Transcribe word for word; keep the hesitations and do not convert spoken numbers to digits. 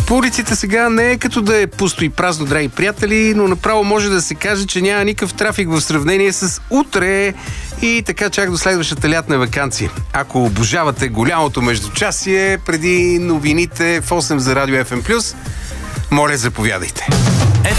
По улиците сега не е като да е пусто и празно, драги приятели, но направо може да се каже, че няма никакъв трафик в сравнение с утре и така чак до следващата лятна ваканция. Ако обожавате голямото междучасие преди новините в осем за Радио Еф Ем плюс, моля, заповядайте.